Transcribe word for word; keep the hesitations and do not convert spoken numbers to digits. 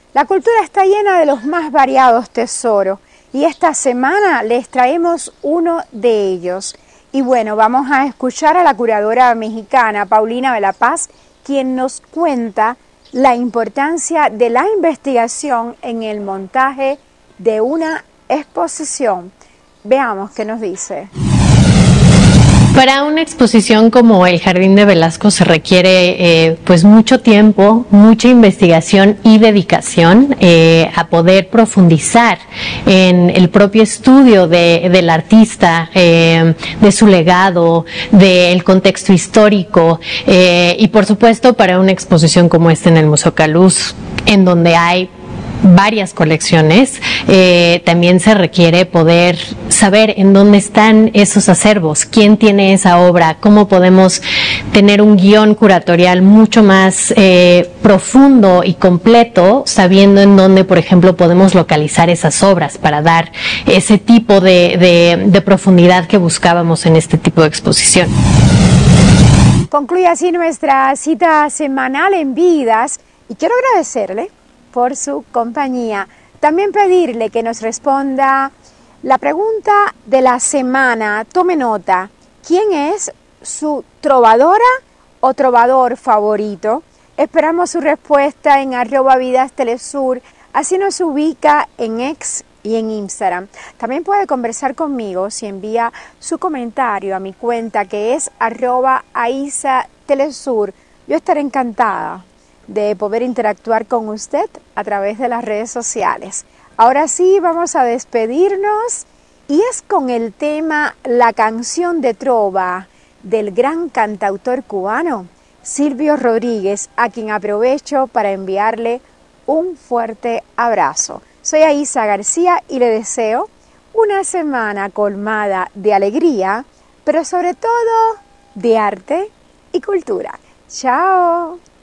La cultura está llena de los más variados tesoros y esta semana les traemos uno de ellos. Y bueno, vamos a escuchar a la curadora mexicana Paulina de la Paz, quien nos cuenta la importancia de la investigación en el montaje de una exposición. Veamos qué nos dice. Para una exposición como el Jardín de Velasco se requiere eh, pues mucho tiempo, mucha investigación y dedicación eh, a poder profundizar en el propio estudio de, del artista, eh, de su legado, del contexto histórico eh, y por supuesto para una exposición como esta en el Museo Caluz, en donde hay varias colecciones, eh, también se requiere poder saber en dónde están esos acervos, quién tiene esa obra, cómo podemos tener un guión curatorial mucho más eh, profundo y completo, sabiendo en dónde, por ejemplo, podemos localizar esas obras para dar ese tipo de, de, de profundidad que buscábamos en este tipo de exposición. Concluye así nuestra cita semanal en Vidas y quiero agradecerle por su compañía. También pedirle que nos responda la pregunta de la semana. Tome nota, ¿quién es su trovadora o trovador favorito? Esperamos su respuesta en arroba Vidas Telesur, así nos ubica en X y en Instagram. También puede conversar conmigo si envía su comentario a mi cuenta que es arroba Aisa Telesur. Yo estaré encantada de poder interactuar con usted a través de las redes sociales. Ahora sí, vamos a despedirnos y es con el tema La canción de trova del gran cantautor cubano Silvio Rodríguez, a quien aprovecho para enviarle un fuerte abrazo. Soy Aisa García y le deseo una semana colmada de alegría, pero sobre todo de arte y cultura. ¡Chao!